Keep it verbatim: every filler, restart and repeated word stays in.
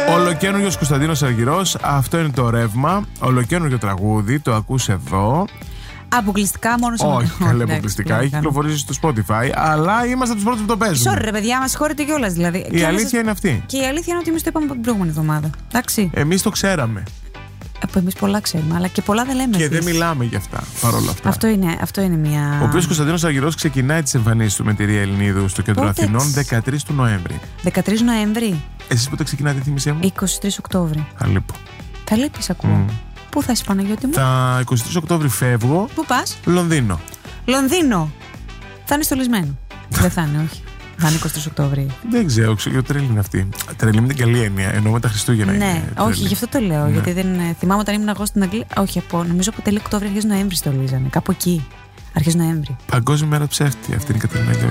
Ολοκαίνουργιος Κωνσταντίνος Αργυρός. Αυτό είναι το ρεύμα. Ολοκαίνουργιο τραγούδι. Το ακούς εδώ. Αποκλειστικά μόνο σε μένα. Όχι, καλή αποκλειστικά. Έχει κυκλοφορήσει στο Spotify. Αλλά είμαστε τους πρώτους που το παίζουμε. Sorry, ρε παιδιά, μας συγχωρείτε κιόλας δηλαδή. Η αλήθεια σας... είναι αυτή. Και η αλήθεια είναι ότι εμείς το είπαμε από την προηγούμενη εβδομάδα. Εντάξει. Εμείς το ξέραμε. Από εμείς πολλά ξέρουμε, αλλά και πολλά δεν λέμε. Και επίσης. δεν μιλάμε για αυτά παρόλα αυτά. Αυτό είναι, αυτό είναι μια. Ο οποίος Κωνσταντίνος Αργυρός ξεκινάει τις εμφανίσεις του με τη Ρία Ελληνίδου στο κέντρο Πότε Αθηνών εξ... δεκατρείς του Νοέμβρη. δεκατρείς Νοέμβρη. Εσείς πότε ξεκινάτε, θύμισέ μου? είκοσι τρεις Οκτώβρη. Θα λείπω. Θα λείπεις, ακούω. Mm. Πού θα είσαι, Παναγιώτη μου? Τα είκοσι τρεις Οκτώβρη φεύγω. Πού πας? Λονδίνο. Λονδίνο. Θα είναι στολισμένο. Δεν θα είναι, όχι. Θα είναι είκοσι τρεις Οκτώβρη. Δεν ξέρω, ξέρω τρέλη είναι αυτή. Τρέλη με την καλή έννοια. Εννοώ με τα Χριστούγεννα. Ναι, είναι όχι, τρέλη. γι' αυτό το λέω. Ναι. Γιατί δεν θυμάμαι όταν ήμουν εγώ στην Αγγλία. Όχι, από, νομίζω από τέλη Οκτώβρη, αρχές Νοέμβρη στολίζανε. Κάπου εκεί. Αρχές Νοέμβρη. Παγκόσμια μέρα ψεύτη. Αυτή είναι η Κατερίνα.